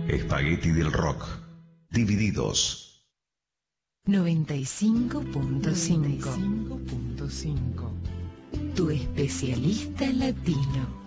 Espagueti del Rock. Divididos. 95.5. Tu especialista latino.